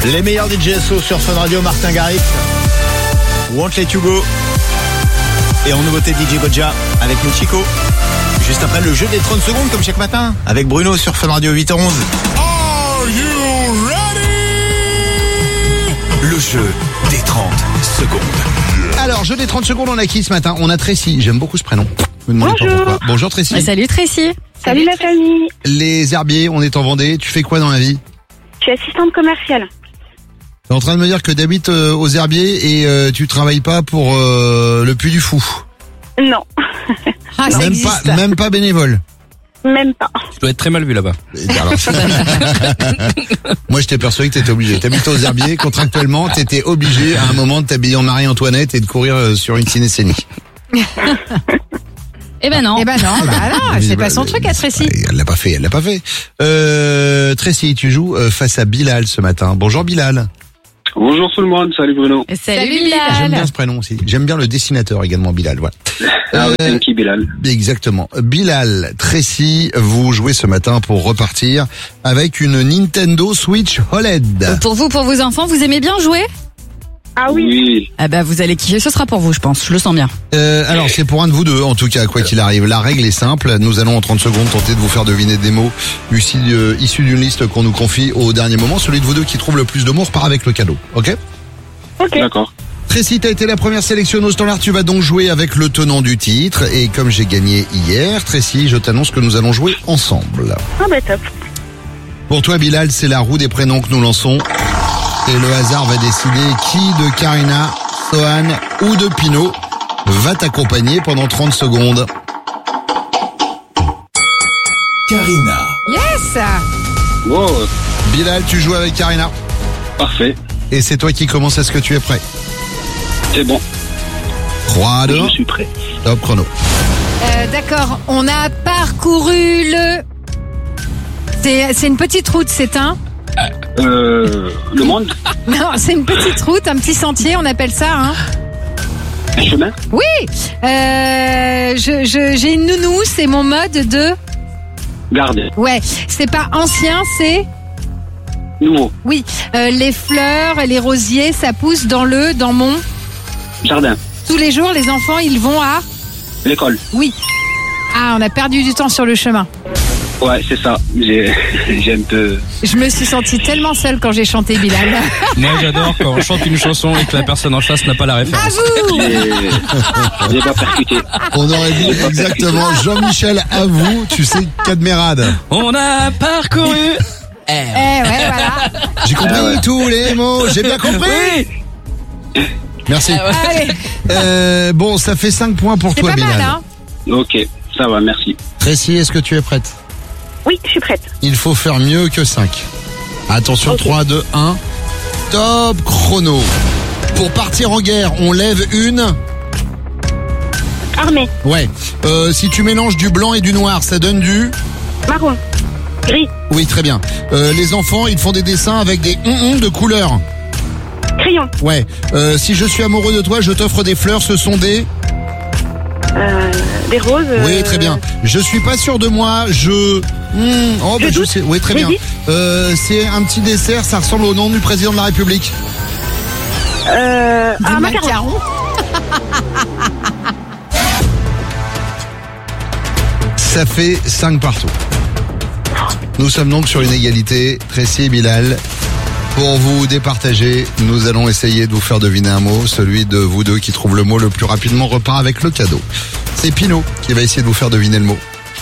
Les meilleurs DJ SO sur Fun Radio, Martin Garrix, Won't Let You Go. Et en nouveauté DJ Gojja avec Michiko. Juste après le jeu des 30 secondes comme chaque matin avec Bruno sur Fun Radio 8h11. Are you ready? Le jeu des 30 secondes. Alors, jeu des 30 secondes, on a qui ce matin? On a Tracy, j'aime beaucoup ce prénom. Me demandez pas pourquoi. Bonjour Tracy. Salut Tracy. Salut la famille. Les herbiers, on est en Vendée. Tu fais quoi dans la vie? Je suis assistante commerciale. T'es en train de me dire que t'habites aux herbiers et tu travailles pas pour le Puy du Fou? Non. Ah, ça existe. Même pas bénévole? Même pas. Tu dois être très mal vu là-bas. Alors, moi, je t'ai persuadé que t'étais obligé. T'habites aux herbiers, contractuellement, t'étais obligé à un moment de t'habiller en Marie-Antoinette et de courir sur une cinécénie. Eh ben non. C'est pas son truc à Tracy. Elle l'a pas fait. Tracy, tu joues face à Bilal ce matin. Bonjour Bilal. Bonjour tout le monde, salut Bruno. Salut J'aime Bilal. bien ce prénom aussi. J'aime bien le dessinateur également, Bilal. Voilà. Thank you, Bilal. Exactement. Bilal, Tracy, vous jouez ce matin pour repartir avec une Nintendo Switch OLED. Pour vos enfants, vous aimez bien jouer? Ah oui. Oui, Ah bah vous allez kiffer, ce sera pour vous je pense, je le sens bien. Alors c'est pour un de vous deux en tout cas, quoi qu'il arrive. La règle est simple, nous allons en 30 secondes tenter de vous faire deviner des mots issus d'une liste qu'on nous confie au dernier moment. Celui de vous deux qui trouve le plus de mots repart avec le cadeau, ok? Ok. d'accord. Tracy, t'as été la première sélectionnée au standard, tu vas donc jouer avec le tenant du titre. Et comme j'ai gagné hier, Tracy, je t'annonce que nous allons jouer ensemble. Ah bah top. Pour toi Bilal, c'est la roue des prénoms que nous lançons. Et le hasard va décider qui de Karina, Sohan ou de Pino va t'accompagner pendant 30 secondes. Karina. Yes. Wow, Bilal, tu joues avec Karina. parfait. Et c'est toi qui commences, est-ce que tu es prêt? C'est bon, 3, 2, je suis prêt. top chrono. D'accord, on a parcouru le... C'est une petite route, c'est un... Le monde, Non, c'est une petite route, un petit sentier, on appelle ça, hein. un chemin, Oui. J'ai une nounou, c'est mon mode de... garde, Ouais, c'est pas ancien, c'est... nouveau, Oui, les fleurs, les rosiers, ça pousse dans mon... jardin, Tous les jours, les enfants, ils vont à... l'école. Oui. Ah, on a perdu du temps sur le chemin. Ouais, c'est ça. J'ai un peu... Je me suis sentie tellement seule quand j'ai chanté Bilal. Moi j'adore quand on chante une chanson et que la personne en face n'a pas la À référence. vous. J'ai pas percuté. On aurait dit exactement Jean-Michel à vous, tu sais, Cadmerade. On a parcouru. Ouais, voilà. J'ai compris tous les mots, j'ai bien compris. Merci. Allez, Bon, ça fait 5 points pour c'est toi pas Bilal. mal, hein. Ok, ça va, merci. Tracy, est-ce que tu es prête? Oui, je suis prête. Il faut faire mieux que 5. Attention, 3, 2, 1. Top chrono. Pour partir en guerre, on lève une... Armée. Ouais. Si tu mélanges du blanc et du noir, ça donne du... Marron. Gris. Oui, très bien. Les enfants, ils font des dessins avec des de couleurs. Crayon. Ouais. Si je suis amoureux de toi, je t'offre des fleurs, ce sont des... Des roses. Oui, très bien. Je suis pas sûr de moi, je... Oh, bah, je sais. Oui, très bien. Vas-y. C'est un petit dessert, ça ressemble au nom du président de la République. Des macaron. macarons. Ça fait 5 partout. Nous sommes donc sur une égalité, Tracy et Bilal. Pour vous départager, nous allons essayer de vous faire deviner un mot. Celui de vous deux qui trouve le mot le plus rapidement repart avec le cadeau. C'est Pino qui va essayer de vous faire deviner le mot.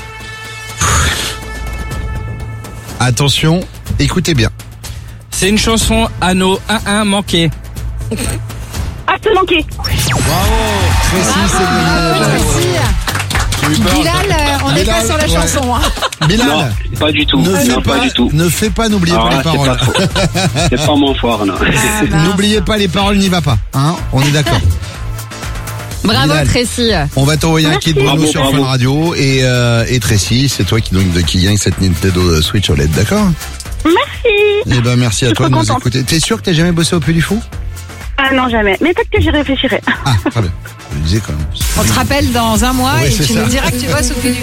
Attention, écoutez bien. C'est une chanson à nos 1-1 manqués. Ah, te manquer. Bravo, Tracy, c'est gagné. Tracy. Bilal, on n'est pas Bilal, sur la ouais. chanson, hein. Bilal, Non, pas du tout. ne fais Non, pas, pas du tout. ne fais pas, n'oubliez pas les C'est paroles. pas trop. C'est pas mon fort, non. Ah, mince. N'oubliez pas les paroles, n'y va pas. Hein, on est d'accord. Bravo Bilal. Tracy. On va t'envoyer un kit Bruno Bravo, sur bravo. Fun Radio et Tracy, c'est toi qui gagne cette Nintendo Switch OLED, d'accord? Merci. Eh ben merci à Je suis toi de trop nous contente. écouter. T'es sûr que t'as jamais bossé au Puy du Fou? Ah non, jamais. Mais peut-être que j'y réfléchirai. Ah, très bien. Je le disais quand même. On te rappelle dans un mois Ouais, et c'est tu ça. nous diras que tu bosses au Puy du